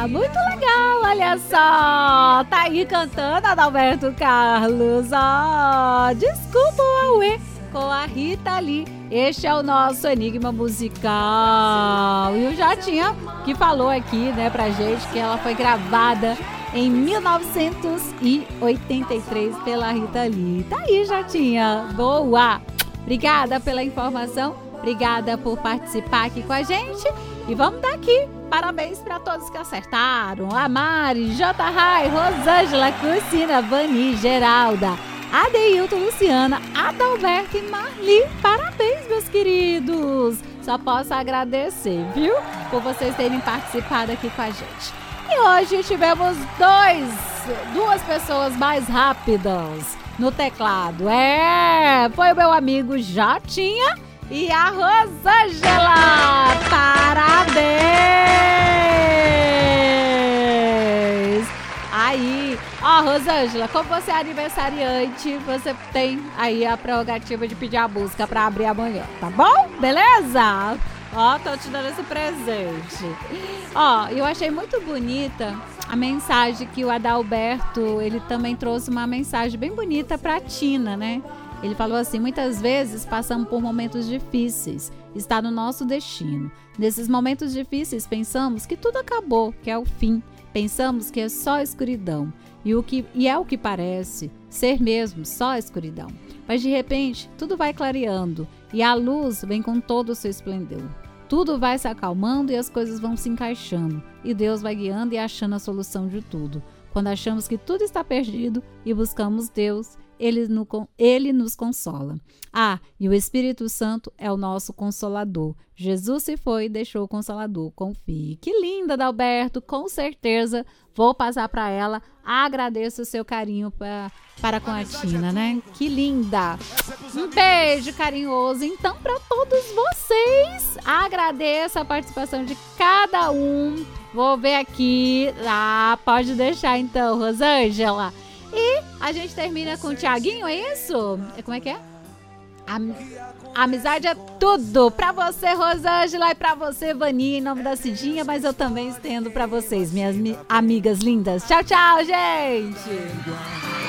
Muito legal, olha só. Tá aí cantando Adalberto Carlos. Desculpa o Aue com a Rita Lee. Este é o nosso enigma musical. E o Jotinha que falou aqui, né, pra gente que ela foi gravada em 1983 pela Rita Lee. Tá aí, Jotinha. Boa! Obrigada pela informação. Obrigada por participar aqui com a gente. E vamos dar aqui parabéns para todos que acertaram. A Mari, J. Rai, Rosângela, Cristina, Vani, Geralda, Adeilton, Luciana, Adalberto e Marli. Parabéns, meus queridos. Só posso agradecer, viu? Por vocês terem participado aqui com a gente. E hoje tivemos duas pessoas mais rápidas no teclado. Foi o meu amigo Jotinha e a Rosângela. Parabéns! Aí, Rosângela, como você é aniversariante, você tem aí a prerrogativa de pedir a música pra abrir amanhã, tá bom? Beleza? Tô te dando esse presente. Eu achei muito bonita a mensagem que o Adalberto, ele também trouxe uma mensagem bem bonita pra Tina, né? Ele falou assim: muitas vezes passamos por momentos difíceis, está no nosso destino. Nesses momentos difíceis pensamos que tudo acabou, que é o fim. Pensamos que é só escuridão. E é o que parece ser mesmo só escuridão. Mas de repente tudo vai clareando e a luz vem com todo o seu esplendor. Tudo vai se acalmando e as coisas vão se encaixando. E Deus vai guiando e achando a solução de tudo. Quando achamos que tudo está perdido e buscamos Deus, Ele nos consola. E o Espírito Santo é o nosso consolador. Jesus se foi e deixou o Consolador. Confie. Que linda, Adalberto. Com certeza vou passar para ela. Agradeço o seu carinho para com a Tina, né? Que linda. Um beijo carinhoso, então, para todos vocês. Agradeço a participação de cada um. Vou ver aqui. Pode deixar, então, Rosângela. E a gente termina com o Thiaguinho, é isso? Como é que é? Amizade é tudo. Pra você, Rosângela, e pra você, Vani, em nome da Cidinha, mas eu também estendo pra vocês, minhas amigas lindas. Tchau, tchau, gente!